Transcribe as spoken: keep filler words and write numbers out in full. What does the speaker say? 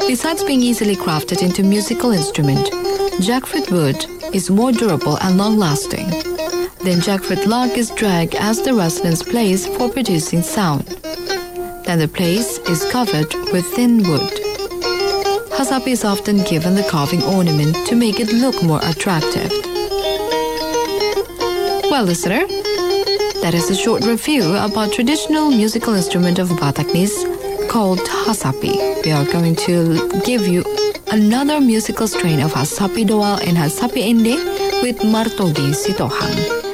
Besides being easily crafted into musical instrument, jackfruit wood is more durable and long-lasting. Then jackfruit log is dragged as the resonance plays for producing sound. Then the place is covered with thin wood. Hasapi is often given the carving ornament to make it look more attractive. Well, listener, that is a short review about traditional musical instrument of Bataknese called Hasapi. We are going to give you another musical strain of Hasapi Doal and Hasapi Ende with Martogi Sitohang.